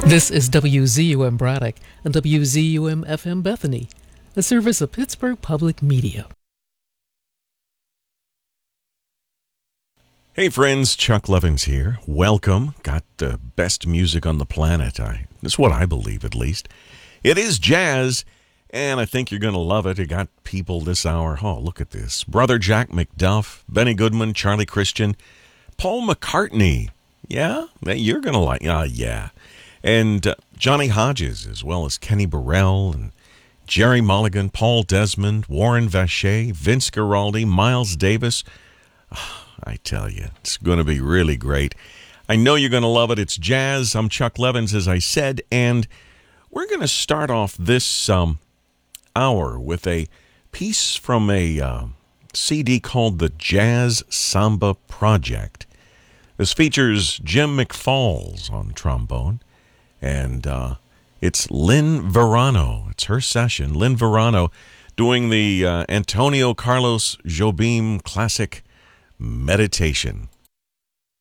This is WZUM Braddock and WZUM FM Bethany, a service of Pittsburgh Public Media. Hey friends, Chuck Levins here. Welcome. Got the best music on the planet. That's what I believe, at least. It is jazz, and I think you're going to love it. It got people this hour. Oh, look at this. Brother Jack McDuff, Benny Goodman, Charlie Christian, Paul McCartney. Yeah? You're going to like, yeah. And Johnny Hodges, as well as Kenny Burrell and Jerry Mulligan, Paul Desmond, Warren Vacher, Vince Guaraldi, Miles Davis. I tell you, it's going to be really great. I know you're going to love it. It's jazz. I'm Chuck Levins, as I said, and we're going to start off this hour with a piece from a CD called The Jazz Samba Project. This features Jim McFalls on trombone, and it's Lynn Verano. It's her session. Lynn Verano doing the Antonio Carlos Jobim classic Meditation.